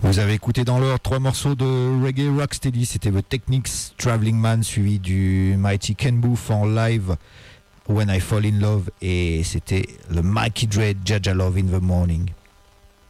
Vous avez écouté dans l'ordre 3 morceaux de Reggae Rocksteady. C'était The Techniques Traveling Man suivi du Mighty Ken Boothe en live When I Fall in Love et c'était le Mikey Dread Jaja Love in the Morning.